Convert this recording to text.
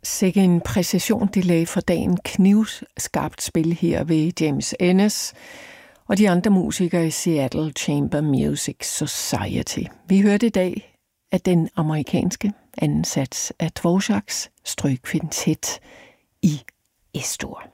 Sikke en præcision, de lagde for dagen. Knivskarpt spil her ved James Ennis og de andre musikere i Seattle Chamber Music Society. Vi hørte i dag af den amerikanske anden sats af Dvořáks strygkvintet i Es-dur.